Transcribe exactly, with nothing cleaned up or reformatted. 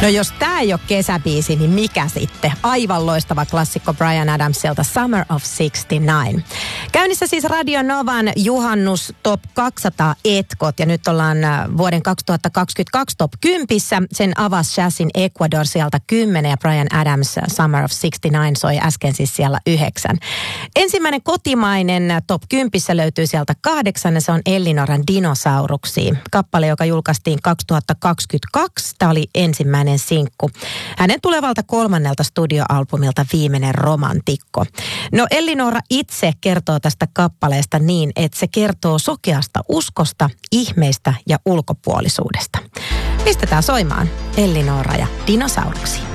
No jos tää ei ole kesäbiisi, niin mikä sitten? Aivan loistava klassikko Bryan Adamsilta, Summer of sixty-nine. Käynnissä siis Radio Novan juhannus Top kaksisataa etkot ja nyt ollaan vuoden kaksituhattakaksikymmentäkaksi Top kympissä. Sen avasi Jazzin Ecuador sieltä kymmenen ja Bryan Adams Summer of sixty-nine soi äsken siis siellä yhdeksän. Ensimmäinen kotimainen Top kympissä löytyy sieltä kahdeksan ja se on Ellinoran Dinosauruksia. Kappale, joka julkaistiin kaksituhattakaksikymmentäkaksi. Tämä oli ensimmäinen sinkku. Hänen tulevalta kolmannelta studioalbumilta Viimeinen romantikko. No Ellinora itse kertoo tästä kappaleesta niin, että se kertoo sokeasta uskosta, ihmeistä ja ulkopuolisuudesta. Pistetään soimaan Ellinora ja Dinosauruksia.